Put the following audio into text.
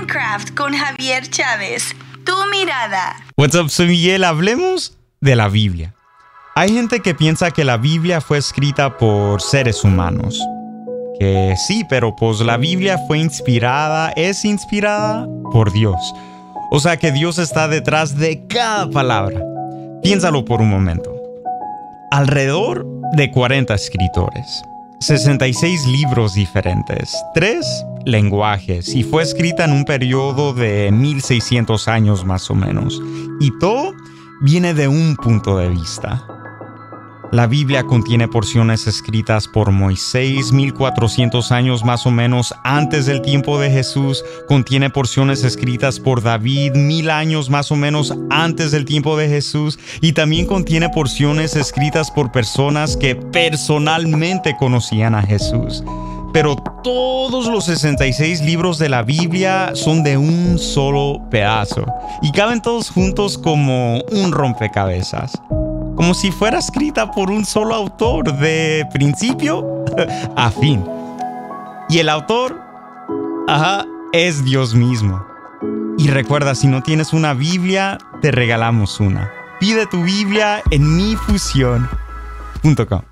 Minecraft con Javier Chávez. Tu mirada. What's up, soy Miguel. Hablemos de la Biblia. Hay gente que piensa que la Biblia fue escrita por seres humanos. Que sí, pero pues la Biblia es inspirada por Dios. O sea que Dios está detrás de cada palabra. Piénsalo por un momento. Alrededor de 40 escritores, 66 libros diferentes, 3 lenguajes, y fue escrita en un periodo de 1600 años más o menos. Y todo viene de un punto de vista. La Biblia contiene porciones escritas por Moisés 1400 años más o menos antes del tiempo de Jesús. Contiene porciones escritas por David 1000 años más o menos antes del tiempo de Jesús. Y también contiene porciones escritas por personas que personalmente conocían a Jesús. Pero todos los 66 libros de la Biblia son de un solo pedazo y caben todos juntos como un rompecabezas. Como si fuera escrita por un solo autor de principio a fin. Y el autor, es Dios mismo. Y recuerda, si no tienes una Biblia, te regalamos una. Pide tu Biblia en mifusión.com.